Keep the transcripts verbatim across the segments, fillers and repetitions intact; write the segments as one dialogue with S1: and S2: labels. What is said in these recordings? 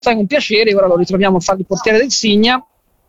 S1: fai un piacere, ora lo ritroviamo a fare il portiere del Signa.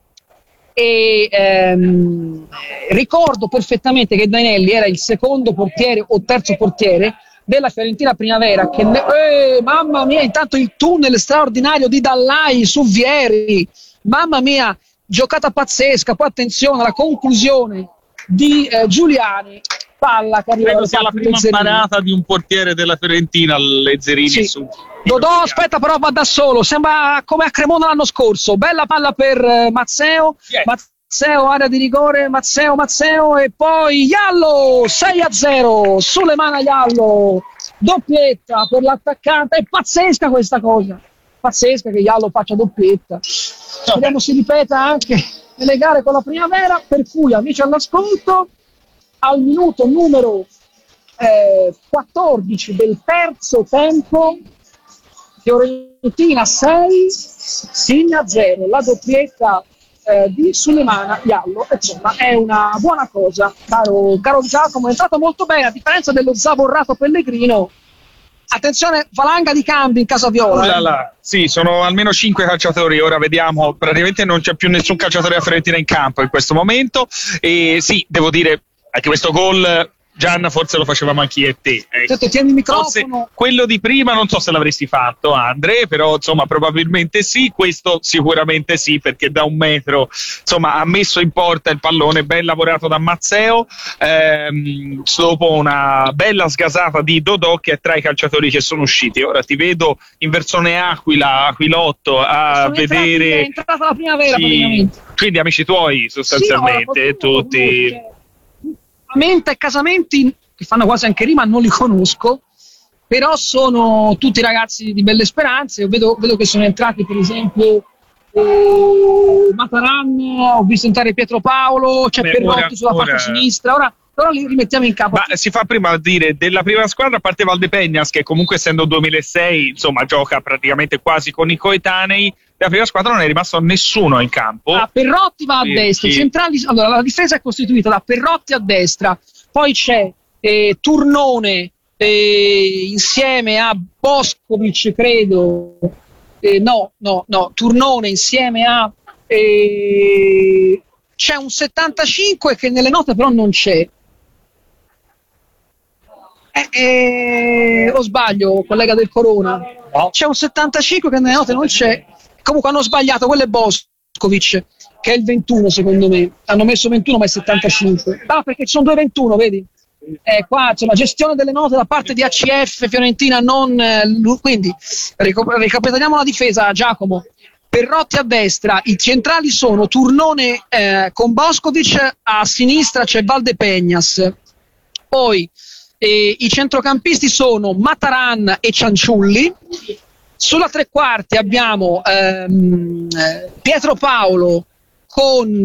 S1: E ehm, ricordo perfettamente che Dainelli era il secondo portiere o terzo portiere della Fiorentina Primavera, che ne- eh, mamma mia, intanto il tunnel straordinario di Dallai su Vieri, mamma mia, giocata pazzesca. Poi attenzione alla conclusione di eh, Giuliani, palla che arriva
S2: credo sia la prima
S1: Lezzerini.
S2: parata di un portiere della Fiorentina, Lezzerini,
S1: Sì.
S2: su
S1: Dodò aspetta, però va da solo, sembra come a Cremona l'anno scorso. Bella palla per eh, Mazzeo,
S2: Yes.
S1: Mazzeo, area di rigore, Mazzeo, Mazzeo e poi Iallo, sei a zero, sulle mani Iallo, doppietta per l'attaccante. È pazzesca questa cosa, pazzesca che Iallo faccia doppietta. Speriamo si ripeta anche nelle gare con la Primavera, per cui amici all'ascolto, al minuto numero eh, quattordici del terzo tempo, Fiorentina sei, Signa zero, la doppietta eh, di Sulemana Iallo. Insomma, è una buona cosa, caro, caro Giacomo, è entrato molto bene, a differenza dello zavorrato Pellegrino. Attenzione, valanga di cambi in casa Viola.
S2: Là, là. Sì, sono almeno cinque calciatori, ora vediamo, praticamente non c'è più nessun calciatore della Fiorentina in campo in questo momento, e sì, devo dire, anche questo gol, Gian, forse lo facevamo anche io e te. Ecco.
S1: Certo, tieni il microfono.
S2: Forse quello di prima non so se l'avresti fatto, Andre, però insomma probabilmente sì, questo sicuramente sì, perché da un metro insomma ha messo in porta il pallone, ben lavorato da Mazzeo, ehm, dopo una bella sgasata di Dodò, che è tra i calciatori che sono usciti. Ora ti vedo in versione Aquila, Aquilotto, a
S1: Sono entrati,
S2: vedere...
S1: è entrata la Primavera,
S2: Sì,
S1: praticamente.
S2: quindi amici tuoi sostanzialmente,
S1: Sì, no,
S2: tutti...
S1: Menta e Casamenti, che fanno quasi anche rima, non li conosco, però sono tutti ragazzi di belle speranze. Io vedo, vedo che sono entrati per esempio eh, Mataran, ho visto entrare Pietro Paolo, c'è
S2: Beh,
S1: Perrotti
S2: ora-
S1: sulla
S2: ora-
S1: parte sinistra, ora, ora li rimettiamo in campo.
S2: Ma si fa prima a dire della prima squadra, a parte Valdepeñas, che comunque essendo duemilasei insomma gioca praticamente quasi con i coetanei. Della prima squadra non è rimasto nessuno in campo.
S1: Ah, Perrotti va a
S2: Sì,
S1: destra,
S2: sì.
S1: i centrali, allora la difesa è costituita da Perrotti a destra, poi c'è eh, Turnone eh, insieme a Boskovic, credo, eh, no, no, no, Turnone insieme a eh, c'è un settantacinque che nelle note però non c'è. Eh, eh, o sbaglio, collega del Corona?
S2: No.
S1: C'è un settantacinque che nelle note non c'è. Comunque hanno sbagliato, quello è Boskovic, che è il ventuno secondo me. Hanno messo ventuno ma è settantacinque. Ah, perché ci sono due ventuno, vedi? Eh, qua c'è la gestione delle note da parte di A C F Fiorentina, non eh, lu- quindi ricap- ricapitoliamo la difesa, Giacomo. Perrotti a destra, i centrali sono Turnone eh, con Boskovic, a sinistra c'è Valdepeñas. Poi eh, i centrocampisti sono Mataran e Cianciulli. Sulla tre quarti abbiamo ehm, eh, Pietro Paolo con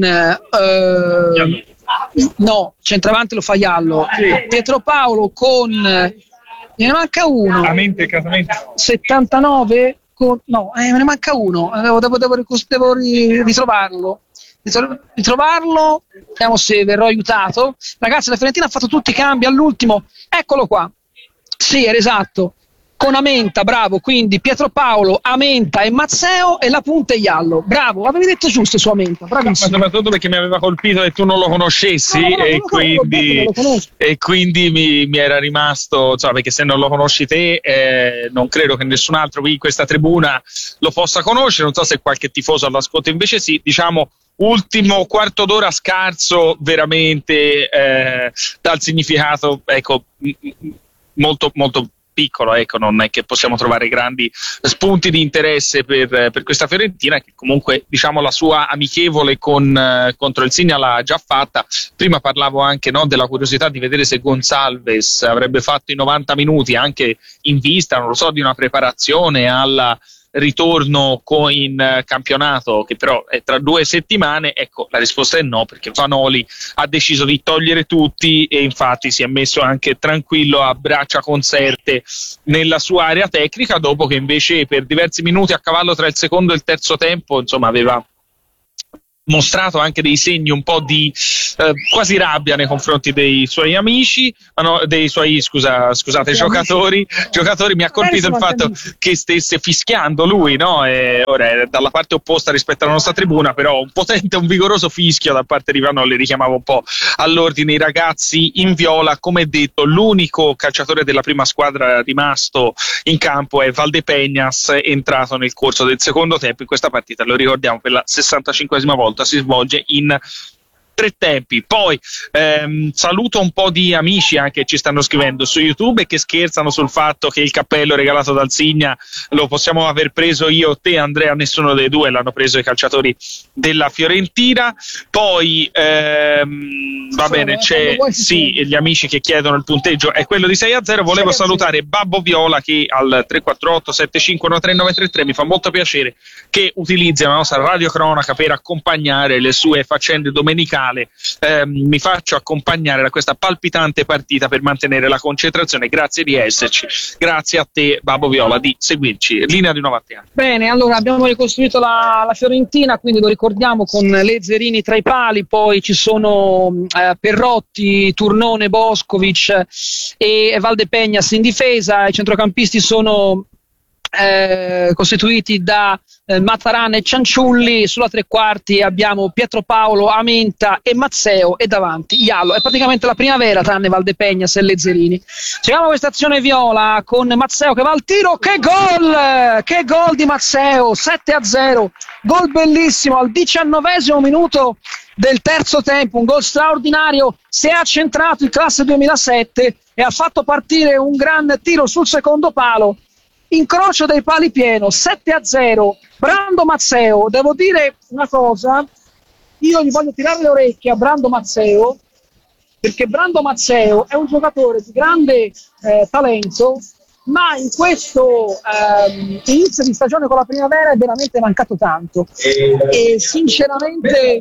S1: eh, no, centravanti lo fa Iallo. Pietro Paolo con eh, ne manca uno.
S2: Veramente, Casamenti.
S1: settantanove con, no, eh, me ne manca uno. Devo, devo, devo, devo ri- ritrovarlo. Ritrovarlo, vediamo se verrò aiutato. Ragazzi, la Fiorentina ha fatto tutti i cambi all'ultimo. Eccolo qua. Sì, era esatto. Con Amenta, bravo, quindi Pietro Paolo, Amenta e Mazzeo, e la punta è Iallo. Bravo, avevi detto giusto su Amenta,
S2: Ma
S1: bravissimo.
S2: soprattutto perché mi aveva colpito che tu non lo conoscessi,
S1: No, no, no,
S2: e,
S1: non lo conosco,
S2: quindi,
S1: non lo conosco.
S2: e quindi mi, mi era rimasto, insomma, perché se non lo conosci te, eh, non credo che nessun altro qui in questa tribuna lo possa conoscere. Non so se qualche tifoso all'ascolto invece sì. Diciamo, ultimo quarto d'ora scarso veramente eh, dal significato, ecco, m- m- molto molto piccolo, ecco, non è che possiamo trovare grandi spunti di interesse per, per questa Fiorentina, che comunque, diciamo, la sua amichevole con, eh, contro il Signa l'ha già fatta. Prima parlavo anche, no, della curiosità di vedere se Gonçalves avrebbe fatto i novanta minuti anche in vista, non lo so, di una preparazione alla ritorno co- in uh, campionato, che però è tra due settimane. Ecco, la risposta è no, perché Vanoli ha deciso di togliere tutti e infatti si è messo anche tranquillo a braccia conserte nella sua area tecnica, dopo che invece per diversi minuti a cavallo tra il secondo e il terzo tempo insomma aveva mostrato anche dei segni un po' di eh, quasi rabbia nei confronti dei suoi amici, ma no, dei suoi scusa, scusate giocatori, giocatori. Mi ha colpito il fatto che stesse fischiando lui, no? E ora è dalla parte opposta rispetto alla nostra tribuna, però un potente, un vigoroso fischio da parte di Vanoli richiamava un po' all'ordine i ragazzi in viola. Come detto, l'unico calciatore della prima squadra rimasto in campo è Valdepeñas, entrato nel corso del secondo tempo. In questa partita, lo ricordiamo, per la sessantacinquesima volta si svolge in tre tempi. Poi ehm, saluto un po' di amici anche che ci stanno scrivendo su YouTube e che scherzano sul fatto che il cappello regalato dal Signa lo possiamo aver preso io o te, Andrea. Nessuno dei due, l'hanno preso i calciatori della Fiorentina. Poi ehm, va bene, c'è sì, gli amici che chiedono il punteggio è quello di sei a zero. Volevo salutare Babbo Viola che al tre quattro otto sette cinque uno tre nove tre tre mi fa molto piacere che utilizzi la nostra radiocronaca per accompagnare le sue faccende domenicali. Eh, mi faccio accompagnare da questa palpitante partita per mantenere la concentrazione. Grazie di esserci, grazie a te Babbo Viola di seguirci. Linea di nuovo a te.
S1: Bene, allora abbiamo ricostruito la, la Fiorentina, quindi lo ricordiamo con Lezzerini tra i pali, poi ci sono eh, Perrotti, Turnone, Boskovic e Valdepeñas in difesa. I centrocampisti sono Eh, costituiti da eh, Matarana e Cianciulli. Sulla tre quarti abbiamo Pietro Paolo, Amenta e Mazzeo, e davanti Iallo. È praticamente la primavera tranne Valdepeñas e Lezzerini. Seguiamo questa azione viola con Mazzeo che va al tiro. Che gol! Che gol di Mazzeo! sette a zero, gol bellissimo al diciannovesimo minuto del terzo tempo, un gol straordinario. Si è accentrato il classe duemilasette e ha fatto partire un gran tiro sul secondo palo. Incrocio dei pali pieno, sette a zero. Brando Mazzeo, devo dire una cosa, io gli voglio tirare le orecchie a Brando Mazzeo, perché Brando Mazzeo è un giocatore di grande eh, talento, ma in questo ehm, inizio di stagione con la primavera è veramente mancato tanto e sinceramente,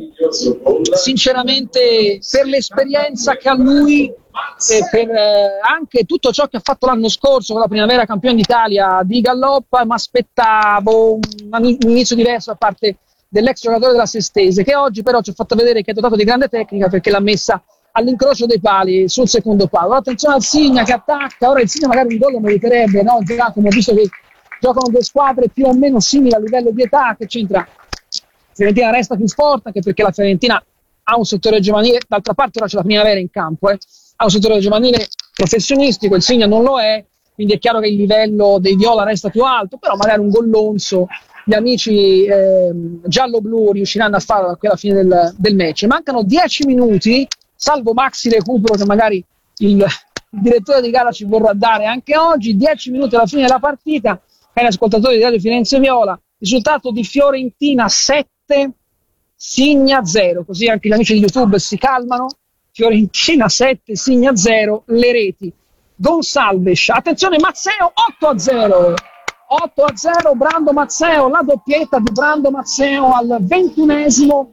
S1: sinceramente per l'esperienza che ha lui e per eh, anche tutto ciò che ha fatto l'anno scorso con la primavera campione d'Italia di Galloppa, mi aspettavo un, un inizio diverso da parte dell'ex giocatore della Sestese, che oggi però ci ha fatto vedere che è dotato di grande tecnica perché l'ha messa all'incrocio dei pali sul secondo palo. Attenzione al Signa che attacca, ora il Signa magari un gol lo meriterebbe, no Giacomo, visto che giocano due squadre più o meno simili a livello di età, che c'entra? Fiorentina resta più forte anche perché la Fiorentina ha un settore giovanile, d'altra parte ora c'è la primavera in campo, eh. ha un settore giovanile professionistico, il Signa non lo è, quindi è chiaro che il livello dei Viola resta più alto, però magari un gollonzo gli amici eh, giallo-blu riusciranno a farlo a quella fine del, del match. Mancano dieci minuti, salvo maxi recupero che magari il, il direttore di gara ci vorrà dare anche oggi. Dieci minuti alla fine della partita, cari ascoltatori di Radio Firenze Viola, risultato di Fiorentina sette, Signa zero, così anche gli amici di YouTube si calmano. Fiorentina sette, Signa zero, le reti Gonsalves, attenzione Mazzeo, otto a zero, otto a zero, Brando Mazzeo, la doppietta di Brando Mazzeo al ventunesimo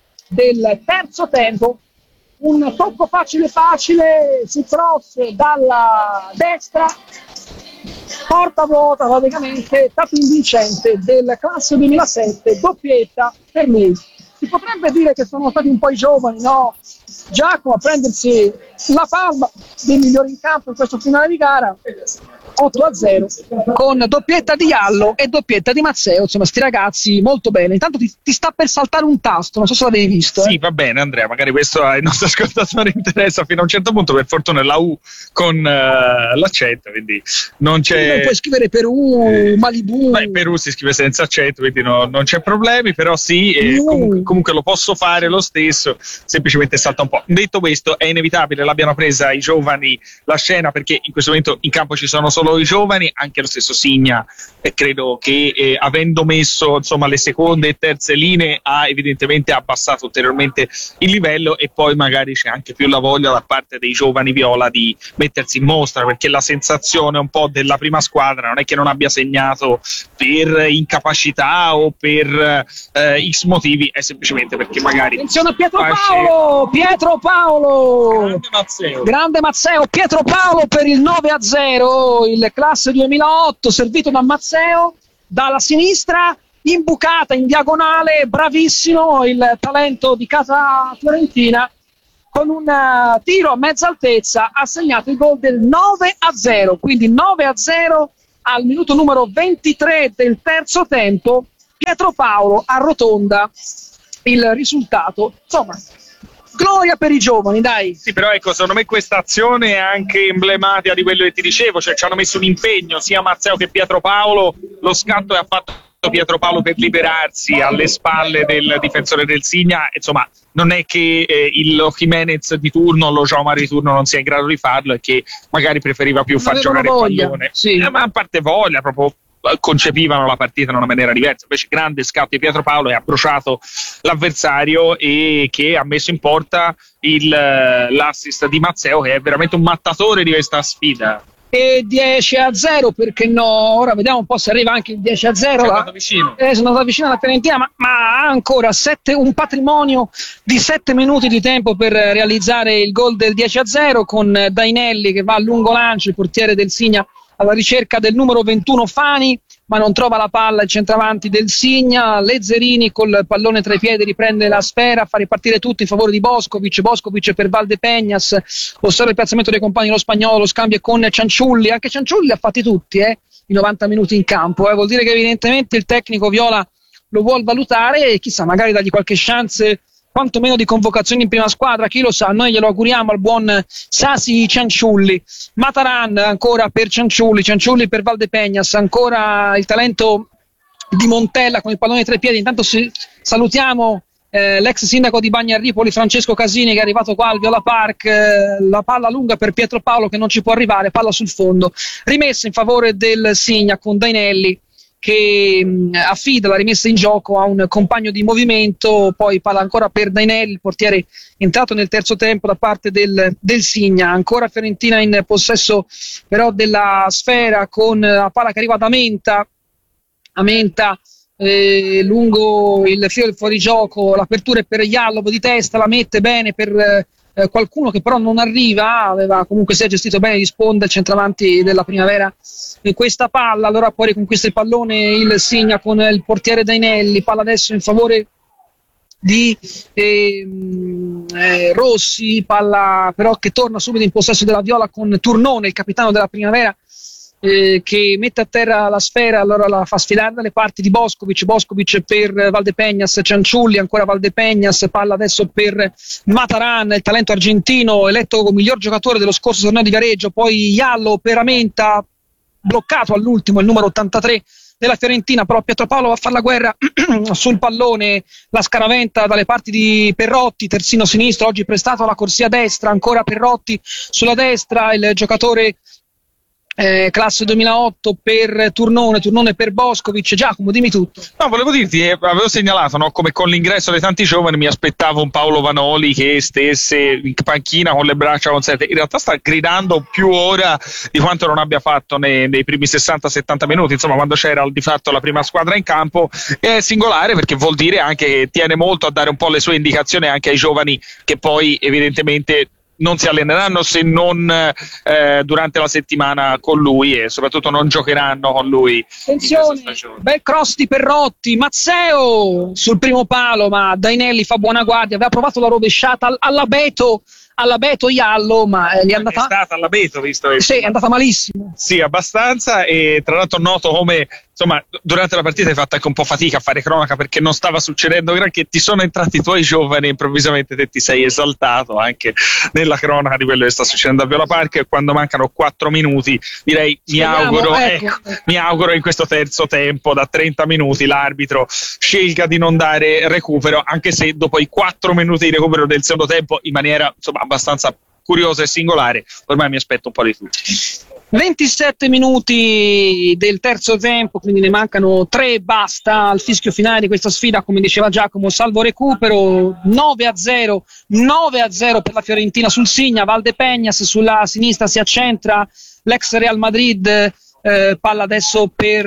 S1: del terzo tempo. Un tocco facile facile su cross dalla destra, porta vuota praticamente, tapin vincente del classe duemilasette, doppietta per lui. Si potrebbe dire che sono stati un po' i giovani, no? Giacomo a prendersi la palma dei migliori in campo in questo finale di gara. otto a zero con doppietta di Iallo e doppietta di Mazzeo, insomma sti ragazzi molto bene. Intanto ti, ti sta per saltare un tasto, non so se l'avevi visto.
S2: Sì,
S1: eh.
S2: va bene Andrea, magari questo ai nostri ascoltatori interessa fino a un certo punto, per fortuna la U con uh, l'accento, quindi non c'è...
S1: Quindi non puoi scrivere Perù, eh, Malibu...
S2: Beh, Perù si scrive senza accento, quindi no, non c'è problemi, però sì, e comunque, comunque lo posso fare lo stesso, semplicemente salta un po'. Detto questo, è inevitabile l'abbiano presa i giovani la scena, perché in questo momento in campo ci sono solo i giovani, anche lo stesso Signa eh, credo che eh, avendo messo insomma le seconde e terze linee ha evidentemente abbassato ulteriormente il livello, e poi magari c'è anche più la voglia da parte dei giovani viola di mettersi in mostra, perché la sensazione un po' della prima squadra non è che non abbia segnato per incapacità o per eh, x motivi, è semplicemente perché magari
S1: attenzione a Pietro Paolo, Pietro Paolo
S2: grande Mazzeo.
S1: grande Mazzeo, Pietro Paolo per il nove a zero, il classe duemilaotto servito da Mazzeo dalla sinistra, imbucata in diagonale, bravissimo il talento di casa fiorentina, con un uh, tiro a mezza altezza ha segnato il gol del nove a zero, quindi nove a zero al minuto numero ventitré del terzo tempo. Pietro Paolo arrotonda il risultato, insomma gloria per i giovani, dai.
S2: Sì, però ecco, secondo me questa azione è anche emblematica di quello che ti dicevo, cioè ci hanno messo un impegno sia Mazzeo che Pietro Paolo, lo scatto che ha fatto Pietro Paolo per liberarsi alle spalle del difensore del Signa, insomma non è che eh, il Jimenez di turno, lo Jomar di turno non sia in grado di farlo e che magari preferiva più non far giocare voglia, il pallone,
S1: sì.
S2: eh, ma a parte voglia, proprio concepivano la partita in una maniera diversa. Invece grande scatto di Pietro Paolo, e ha bruciato l'avversario e che ha messo in porta il, l'assist di Mazzeo, che è veramente un mattatore di questa sfida.
S1: E dieci a zero, perché no? Ora vediamo un po' se arriva anche il dieci a zero.
S2: Sono andato vicino,
S1: eh, sono andato vicino alla Fiorentina, ma, ma ha ancora sette, un patrimonio di sette minuti di tempo per realizzare il gol del dieci a zero, con Dainelli che va a lungo lancio, il portiere del Signa alla ricerca del numero ventuno Fani, ma non trova la palla il centravanti del Signa. Lezzerini col pallone tra i piedi riprende la sfera, fa ripartire tutto in favore di Boskovic. Boskovic per Valdepeñas, osserva il piazzamento dei compagni, lo spagnolo, lo scambia con Cianciulli. Anche Cianciulli li ha fatti tutti eh, i novanta minuti in campo, eh. Vuol dire che evidentemente il tecnico viola lo vuol valutare e chissà, magari dargli qualche chance quantomeno di convocazione in prima squadra, chi lo sa. Noi glielo auguriamo al buon Sasi Cianciulli. Mataran ancora per Cianciulli, Cianciulli per Valdepeñas, ancora il talento di Montella con il pallone tra i piedi. Intanto si, salutiamo eh, l'ex sindaco di Bagna Ripoli Francesco Casini, che è arrivato qua al Viola Park. Eh, la palla lunga per Pietro Paolo che non ci può arrivare, palla sul fondo, rimessa in favore del Signa con Dainelli che mh, affida la rimessa in gioco a un compagno di movimento. Poi palla ancora per Dainelli, il portiere entrato nel terzo tempo da parte del, del Signa. Ancora Fiorentina in possesso però della sfera, con la palla che arriva da Menta Amenta eh, lungo il filo del fuorigioco, l'apertura è per Jallow di testa, la mette bene per eh, qualcuno che però non arriva, aveva comunque si è gestito bene di sponda il centravanti della Primavera in questa palla. Allora poi riconquista il pallone il Signa con il portiere Dainelli, palla adesso in favore di eh, eh, Rossi, palla però che torna subito in possesso della Viola con Turnone, il capitano della Primavera, eh, che mette a terra la sfera, allora la fa sfilare dalle parti di Boskovic. Boskovic per Valdepeñas, Cianciulli, ancora Valdepeñas, palla adesso per Mataran, il talento argentino eletto come miglior giocatore dello scorso torneo di Viareggio. Poi Jallow per Amenta, bloccato all'ultimo il numero ottantatré della Fiorentina, però Pietro Paolo va a fare la guerra sul pallone, la scaraventa dalle parti di Perrotti, terzino sinistro, oggi prestato alla corsia destra. Ancora Perrotti sulla destra, il giocatore Eh, classe duemilaotto per Turnone, Turnone per Boskovic. Giacomo, dimmi tutto.
S2: No, volevo dirti, eh, avevo segnalato, no, come con l'ingresso dei tanti giovani mi aspettavo un Paolo Vanoli che stesse in panchina con le braccia conserte. In realtà sta gridando più ora di quanto non abbia fatto nei, nei primi sessanta settanta minuti, insomma, quando c'era di fatto la prima squadra in campo. È singolare perché vuol dire anche che tiene molto a dare un po' le sue indicazioni anche ai giovani che poi evidentemente non si alleneranno se non eh, durante la settimana con lui, e soprattutto non giocheranno con lui.
S1: Attenzione, bel cross di Perrotti, Mazzeo sul primo palo, ma Dainelli fa buona guardia, aveva provato la rovesciata all'Abeto all'Abeto Jallow, ma eh, gli è andata,
S2: è stata all'Abeto, visto che
S1: sì, è andata malissimo.
S2: Sì, abbastanza, e tra l'altro noto come insomma durante la partita hai fatto anche un po' fatica a fare cronaca perché non stava succedendo granché, ti sono entrati i tuoi giovani e improvvisamente te ti sei esaltato anche nella cronaca di quello che sta succedendo a Viola Park. E quando mancano quattro minuti direi mi
S1: Speriamo,
S2: auguro
S1: ecco.
S2: ecco, mi auguro in questo terzo tempo da trenta minuti l'arbitro scelga di non dare recupero, anche se dopo i quattro minuti di recupero del secondo tempo in maniera insomma abbastanza curiosa e singolare ormai mi aspetto un po' di tutti.
S1: ventisette minuti del terzo tempo, quindi ne mancano tre, basta al fischio finale di questa sfida, come diceva Giacomo, salvo recupero. Nove a zero per la Fiorentina sul Signa. Valdepeñas sulla sinistra si accentra, l'ex Real Madrid, eh, palla adesso per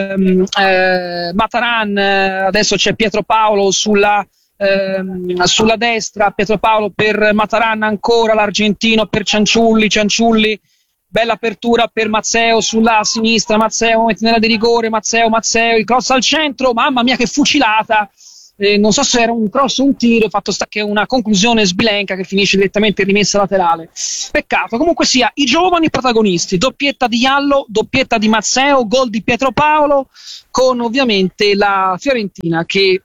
S1: eh, Mataran, adesso c'è Pietro Paolo sulla Ehm, sulla destra, Pietro Paolo per Mataran, ancora l'argentino per Cianciulli, Cianciulli bella apertura per Mazzeo sulla sinistra, Mazzeo momento nella di rigore, Mazzeo, Mazzeo, il cross al centro, mamma mia che fucilata, eh, non so se era un cross o un tiro, fatto sta che è una conclusione sbilenca che finisce direttamente in rimessa laterale, peccato. Comunque sia, i giovani protagonisti, doppietta di Jallo, doppietta di Mazzeo, gol di Pietro Paolo, con ovviamente la Fiorentina che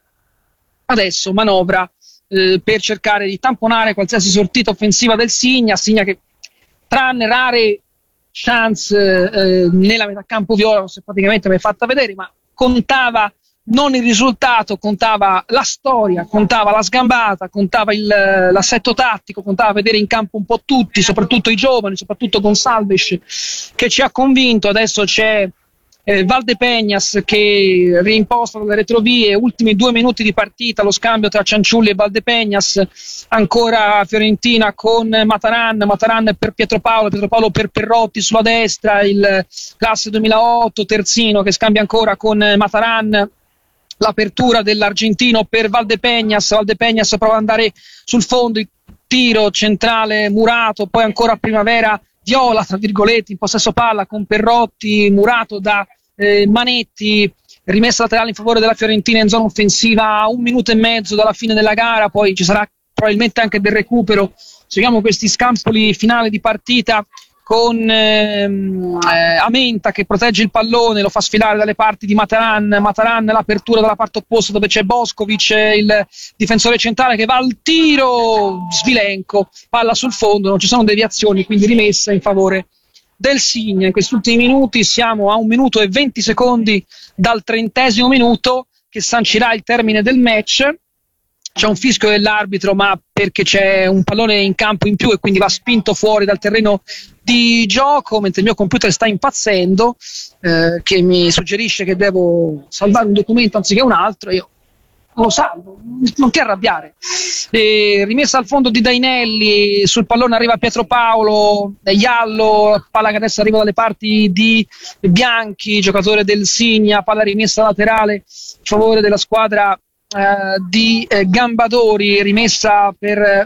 S1: adesso manovra eh, per cercare di tamponare qualsiasi sortita offensiva del Signa, Signa che tranne rare chance eh, nella metà campo viola non si è praticamente mai fatta vedere, ma contava non il risultato, contava la storia, contava la sgambata, contava il, l'assetto tattico, contava vedere in campo un po' tutti, soprattutto i giovani, soprattutto Gonçalves che ci ha convinto. Adesso c'è eh, Valdepeñas che reimposta dalle retrovie, ultimi due minuti di partita, lo scambio tra Cianciulli e Valdepeñas, ancora Fiorentina con Mataran, Mataran per Pietro Paolo, Pietro Paolo per Perrotti sulla destra, il classe duemilaotto terzino che scambia ancora con Mataran, l'apertura dell'argentino per Valdepeñas, Valdepeñas prova ad andare sul fondo, il tiro centrale murato, poi ancora Primavera viola tra virgolette in possesso palla con Perrotti, murato da eh, Manetti, rimessa laterale in favore della Fiorentina in zona offensiva a un minuto e mezzo dalla fine della gara, poi ci sarà probabilmente anche del recupero. Seguiamo questi scampoli finali di partita con ehm, eh, Amenta che protegge il pallone, lo fa sfilare dalle parti di Mataran, Mataran l'apertura dalla parte opposta dove c'è Boskovic, il difensore centrale che va al tiro, Svilenko, palla sul fondo, non ci sono deviazioni, quindi rimessa in favore del Signa. In questi ultimi minuti siamo a un minuto e venti secondi dal trentesimo minuto che sancirà il termine del match. C'è un fischio dell'arbitro, ma perché c'è un pallone in campo in più e quindi va spinto fuori dal terreno di gioco, mentre il mio computer sta impazzendo, eh, che mi suggerisce che devo salvare un documento anziché un altro. Io lo salvo, non ti arrabbiare. E rimessa al fondo di Dainelli, sul pallone arriva Pietro Paolo, Jallo, palla che adesso arriva dalle parti di Bianchi, giocatore del Signa, palla rimessa laterale in favore della squadra Uh, di uh, Gambadori, rimessa per uh,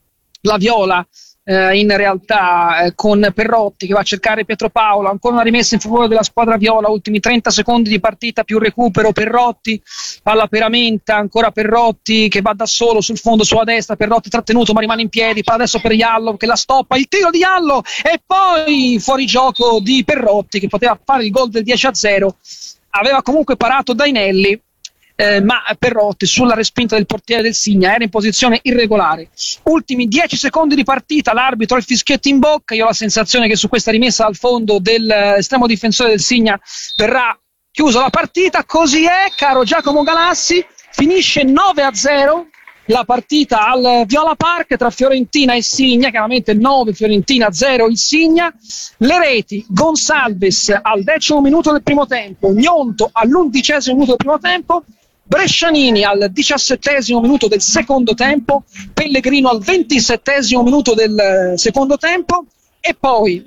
S1: la Viola, uh, in realtà uh, con Perrotti che va a cercare Pietro Paolo, ancora una rimessa in favore della squadra Viola, ultimi trenta secondi di partita più recupero, Perrotti, palla per Amenta, ancora Perrotti che va da solo sul fondo sulla destra, Perrotti trattenuto ma rimane in piedi, palla adesso per Jallo che la stoppa, il tiro di Jallo e poi fuori gioco di Perrotti che poteva fare il gol del dieci a zero, aveva comunque parato Dainelli. Eh, ma Perrotti sulla respinta del portiere del Signa era in posizione irregolare. Ultimi dieci secondi di partita, l'arbitro ha il fischietto in bocca. Io ho la sensazione che su questa rimessa al fondo dell'estremo difensore del Signa verrà chiusa la partita. Così è, caro Giacomo Galassi, finisce nove a zero la partita al Viola Park tra Fiorentina e Signa, chiaramente nove Fiorentina, zero il Signa. Le reti: Gonçalves al decimo minuto del primo tempo, Gnonto all'undicesimo minuto del primo tempo, Brescianini al diciassettesimo minuto del secondo tempo, Pellegrino al ventisettesimo minuto del secondo tempo e poi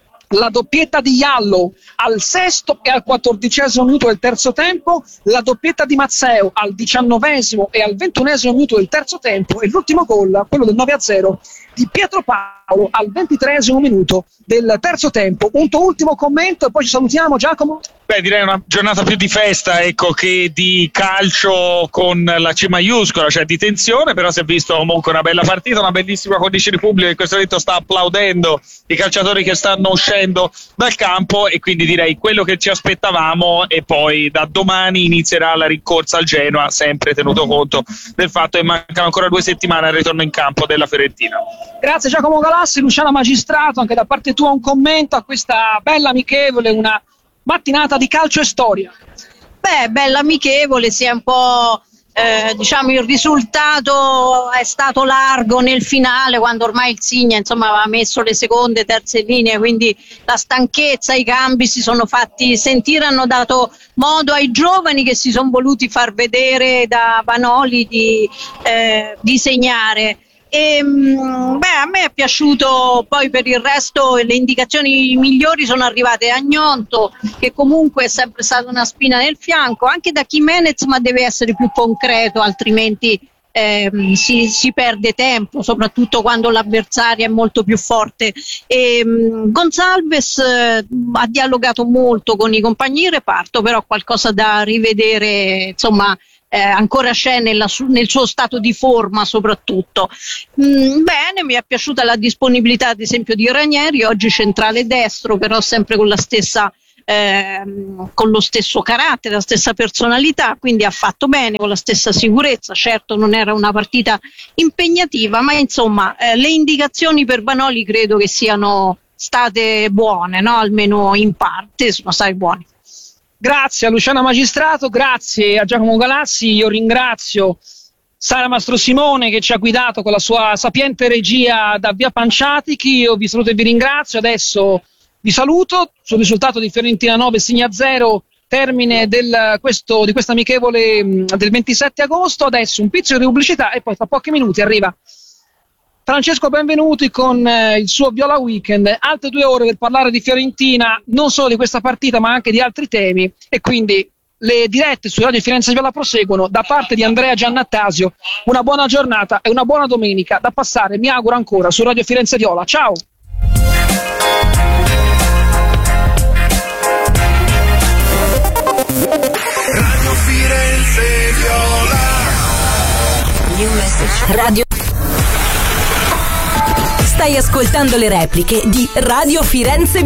S1: la doppietta di Jallo al sesto e al quattordicesimo minuto del terzo tempo, la doppietta di Mazzeo al diciannovesimo e al ventunesimo minuto del terzo tempo e l'ultimo gol, quello del nove a zero di Pietro Paolo al ventitreesimo minuto del terzo tempo. Un tuo ultimo commento e poi ci salutiamo, Giacomo?
S2: Beh, direi una giornata più di festa, ecco, che di calcio con la C maiuscola, cioè di tensione, però si è visto comunque una bella partita, una bellissima condizione pubblica che in questo momento sta applaudendo i calciatori che stanno uscendo dal campo e quindi direi quello che ci aspettavamo. E poi da domani inizierà la rincorsa al Genoa, sempre tenuto conto del fatto che mancano ancora due settimane al ritorno in campo della Fiorentina.
S1: Grazie Giacomo Galassi. Luciana Magistrato, anche da parte tua un commento a questa bella amichevole, una mattinata di calcio e storia.
S3: Beh, bella amichevole, sia un po' eh, diciamo il risultato è stato largo nel finale, quando ormai il Signa insomma aveva messo le seconde, terze linee, quindi la stanchezza, i cambi si sono fatti sentire, hanno dato modo ai giovani che si sono voluti far vedere da Vanoli di, eh, di segnare. E, beh, a me è piaciuto. Poi per il resto le indicazioni migliori sono arrivate a Gnonto, che comunque è sempre stata una spina nel fianco, anche da Jimenez, ma deve essere più concreto, altrimenti eh, si, si perde tempo, soprattutto quando l'avversario è molto più forte. E, um, Gonzalez eh, ha dialogato molto con i compagni di reparto, però qualcosa da rivedere, insomma, Eh, ancora c'è nella su- nel suo stato di forma soprattutto. Mm, bene, mi è piaciuta la disponibilità ad esempio di Ranieri, oggi centrale destro, però sempre con la stessa ehm, con lo stesso carattere, la stessa personalità, quindi ha fatto bene, con la stessa sicurezza. Certo non era una partita impegnativa, ma insomma eh, le indicazioni per Vanoli credo che siano state buone, no? Almeno in parte sono state buone.
S1: Grazie a Luciana Magistrato, grazie a Giacomo Galazzi, io ringrazio Sara Mastro Simone che ci ha guidato con la sua sapiente regia da Via Panciatichi. Io vi saluto e vi ringrazio, adesso vi saluto sul risultato di Fiorentina nove Signa zero, termine del, questo, di questa amichevole del ventisette agosto. Adesso un pizzico di pubblicità e poi tra pochi minuti arriva Francesco Benvenuti con eh, il suo Viola Weekend, altre due ore per parlare di Fiorentina, non solo di questa partita ma anche di altri temi, e quindi le dirette su Radio Firenze Viola proseguono. Da parte di Andrea Giannattasio una buona giornata e una buona domenica da passare, mi auguro, ancora su Radio Firenze Viola. Ciao!
S4: Radio Firenze Viola.
S5: New message. Radio. Stai ascoltando le repliche di Radio Firenze Viola.